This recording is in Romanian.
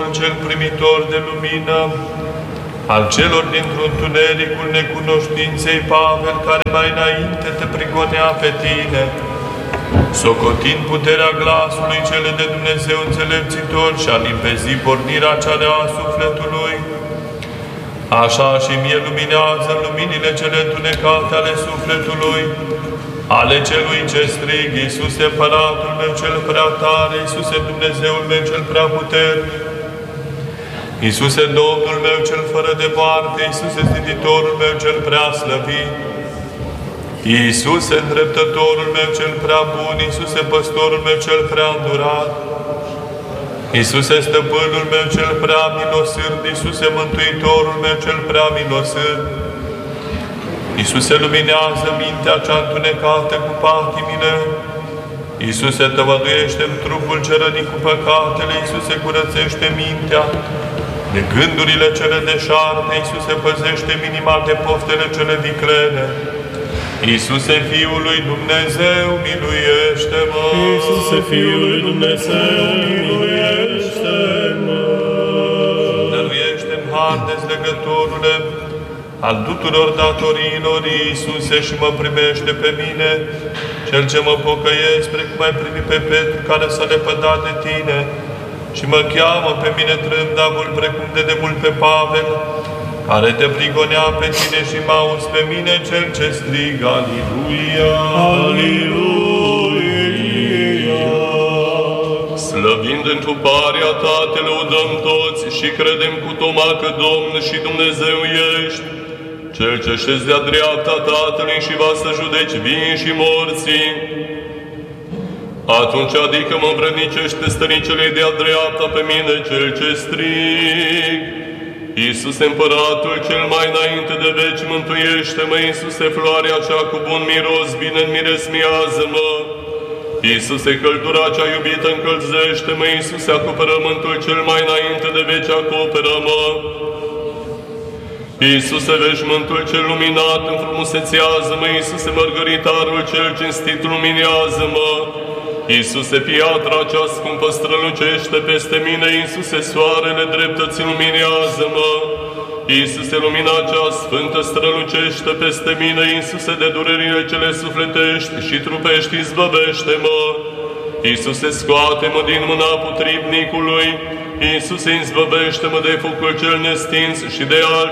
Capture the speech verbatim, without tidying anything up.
cel primitor de lumină, al celor dintr-un tunericul necunoștinței, Pavel, care mai înainte te prigonea pe tine, socotind puterea glasului cele de Dumnezeu înțelepțitor și a limpezi pornirea cea de a sufletului, așa și mie luminează luminile cele întunecate ale sufletului, ale celui ce strig, Iisuse, Împăratul meu cel prea tare, Iisuse, Dumnezeul meu cel prea puternic, Iisuse, Domnul meu cel fără de moarte, Iisuse, Ziditorul meu cel prea slăvit, Iisuse, îndreptătorul meu cel prea bun, Iisuse, păstorul meu cel prea îndurat, Iisuse, stăpânul meu cel prea milosând, Iisuse, mântuitorul meu cel prea milosând, Iisuse, luminează mintea cea întunecată cu patimile, Iisuse, tăvăduiește-mi trupul ce rănit cu păcatele, Iisuse, curățește mintea de gândurile cele deșarte, Iisuse, păzește minima de poftele cele viclene, Iisuse, Fiul lui Dumnezeu, miluiește-mă! Iisuse, Fiul lui Dumnezeu, miluiește-mă! Dăruiește-mi har dezlegătorule al tuturor datoriilor, Iisuse, și mă primește pe mine, cel ce mă pocăiesc, precum ai primit pe Petru, care s-a lepădat de tine, și mă cheamă pe mine trândavul, precum de demult pe Pavel, care te prigonea pe tine și m-a uns pe mine, cel ce strigă, Aliluia! Aliluia! Slăvind întruparea Ta, te lăudăm toți și credem cu toma că Domn și Dumnezeu ești, Cel ce șezi de-a dreapta Tatălui și va să judeci vii și morții. Atunci adică mă îmbrădnicește stănicele de-a dreapta pe mine, cel ce strig. Iisuse, Împăratul cel mai înainte de veci, mântuiește-mă, Iisuse, floarea cea cu bun miros, bine miresmiază-mă. Iisuse, căldura cea iubită, încălzește-mă, Iisuse, acoperământul cel mai înainte de veci, acoperă-mă. Iisuse, veșmântul cel luminat, înfrumusețează-mă, Iisuse, mărgăritarul cel cinstit, luminează-mă. Iisuse, piatra cea scumpă, strălucește peste mine, Iisuse, soarele dreptății, luminează-mă. Iisuse, lumina cea sfântă, strălucește peste mine, Iisuse, de durerile cele sufletești și trupești, izbăvește-mă. Iisuse, scoate-mă din mâna potrivnicului, Iisuse, izbăvește-mă de focul cel nestins și de alt